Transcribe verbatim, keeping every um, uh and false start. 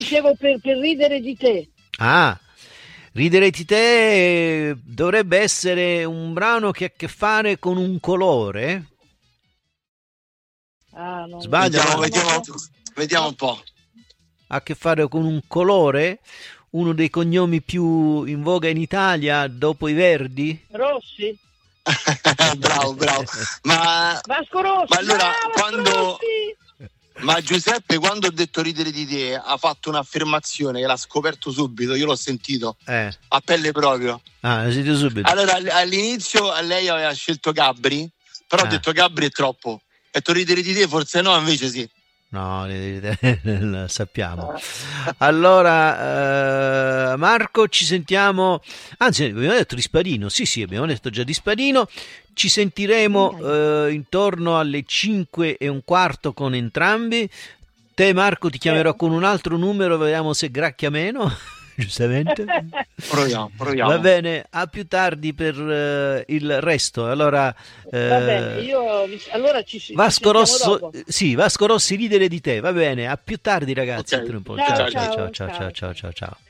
dicevo per, per ridere di te. Ah, ridere di te dovrebbe essere un brano che ha a che fare con un colore? Ah, non Sbaglio? Vediamo, no, vediamo, no. vediamo un po'. Ha a che fare con un colore? Uno dei cognomi più in voga in Italia dopo i Verdi? Rossi? Bravo, bravo. Ma, Vasco Rossi! ma allora, Bravo, quando... Rossi! Ma Giuseppe, quando ho detto ridere di te, ha fatto un'affermazione che l'ha scoperto subito, io l'ho sentito Eh. a pelle proprio. Ah, l'ho sentito subito. Allora, all'inizio lei aveva scelto Gabri, però Ah. ho detto Gabri è troppo. Ho detto ridere di te, forse no, invece sì. No, lo sappiamo. Allora, eh, Marco, ci sentiamo. Anzi, abbiamo detto di Spadino. Sì, sì, abbiamo detto già di Spadino. Ci sentiremo eh, intorno alle cinque e un quarto con entrambi. Te, Marco, ti chiamerò con un altro numero, vediamo se gracchia meno. Giustamente. Proviamo, proviamo. Va bene, a più tardi per uh, il resto. Allora, uh, va bene, io allora ci, ci Vasco Rosso, dopo. sì, Vasco Rossi ridere di te, va bene, a più tardi ragazzi. Okay. Un po'. Ciao, Ciao, ciao, ciao, ciao, ciao, ciao. ciao, ciao, ciao.